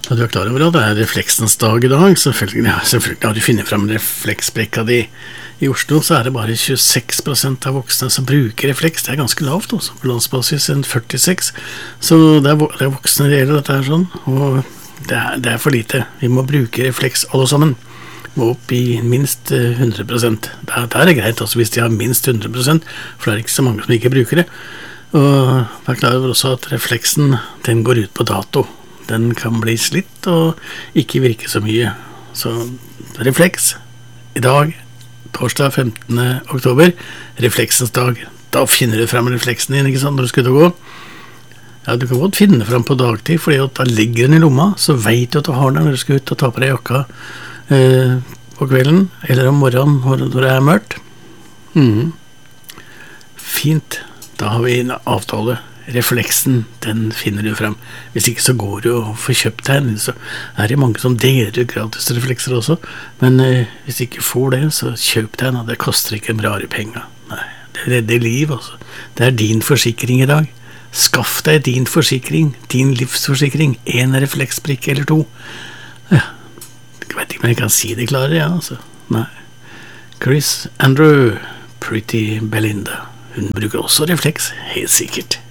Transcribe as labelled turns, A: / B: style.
A: Så du klar over at det refleksens dag i dag? Selvfølgelig har du funnet frem refleksbrekka di i Oslo, så det bare 26% av voksne som bruker refleks. Det ganske lavt også, på landsbasis enn 46. Så det voksne det gjelder dette her sånn, og det for lite. Vi må bruke refleks alle sammen. Må opp i minst 100%. Det greit også hvis de har minst 100%, for det ikke så mange som ikke bruker det. Og vær klar over også at refleksen, den går ut på dato. Den kan bli slitt og ikke virke så mye. Så refleks i dag, torsdag 15. oktober, refleksens dag. Da finner du frem refleksen din, ikke sant, når du skal ut og gå. Ja, du kan godt finne frem på dagtid, fordi at da ligger den i lomma, så vet du at du har den når du skal ut og ta på deg jakka på kvelden, eller om morgenen når det mørkt. Fint, da har vi en avtale. Refleksen, den finner du frem. Hvis ikke så går du og får kjøpt den, så det mange som deler ut gratis reflekser også, men hvis du ikke får det, så kjøp den, og det koster ikke rare penger. Nei, det redder liv altså. Det din forsikring i dag. Skaff deg din forsikring, din livsforsikring, en refleksbrikke eller 2. Ja, jeg vet ikke om jeg kan si det klarere, ja, altså. Nei. Chris Andrew, Pretty Belinda. Hun bruker også refleks, helt sikkert.